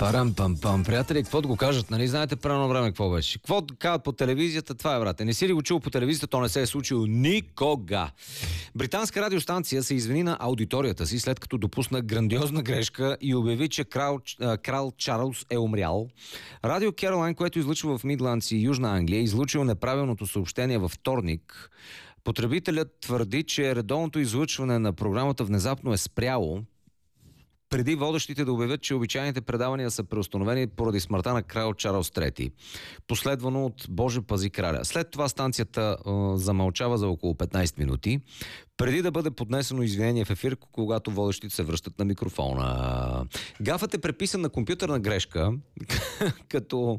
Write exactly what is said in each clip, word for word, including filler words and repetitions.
Парам пам пам. Приятели, какво да го кажат? Нали знаете по едно време какво беше? Какво казват по телевизията? Това е, брате. Не си ли го чул по телевизията, то не се е случило никога. Британска радиостанция се извини на аудиторията си, след като допусна грандиозна грешка и обяви, че крал, крал Чарлз е умрял. Радио Керолайн, което излъчва в Мидландс и Южна Англия, е излучило неправилното съобщение във вторник. Потребителят твърди, че редовното излъчване на програмата внезапно е спряло, преди водещите да обявят, че обичайните предавания са преустановени поради смъртта на крал Чарлз трети, последвано от Боже пази краля. След това станцията е, замълчава за около петнайсет минути, преди да бъде поднесено извинение в ефир, когато водещите се връщат на микрофона. Гафът е преписан на компютърна грешка, като...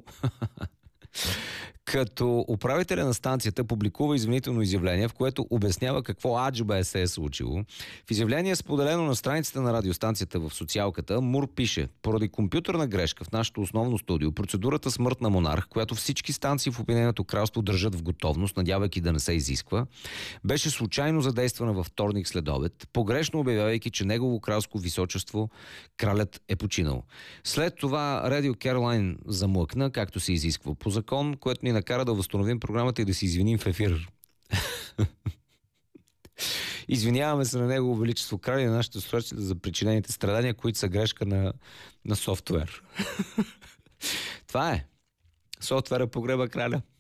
като управителя на станцията публикува извинително изявление, в което обяснява какво аджба се е случило. В изявление, споделено на страницата на радиостанцията в социалката, Мур пише: поради компютърна грешка в нашето основно студио, процедурата смърт на монарх, която всички станции в Обединеното кралство държат в готовност, надявайки да не се изисква, беше случайно задействана във вторник след обед, погрешно обявявайки, че негово кралско височество кралят е починал. След това Радио Керолайн замлъкна, както се изисква по закон, което ни накара да възстановим програмата и да се извиним в ефир. Извиняваме се на Негово Величество крали и на нашите слушатели за причинените страдания, които са грешка на, на софтуер. Това е. Софтуера погреба краля.